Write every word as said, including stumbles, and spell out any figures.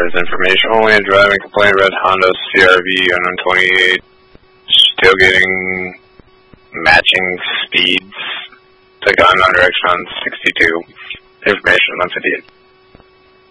There's information only in driving complaint, red Honda C R V, unknown twenty-eight, still getting matching speeds to gun under Exxon sixty-two. Information one fifty-eight.